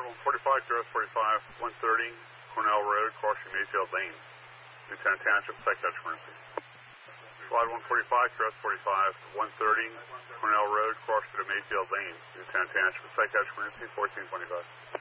145, QRS 45, 130, Cornell Road, crossing Mayfield Lane, Newtown Township, Psych emergency. Squad 145, QRS 45, 130, Cornell Road, cross to the Mayfield Lane, Newtown Township, Psych emergency, 1425.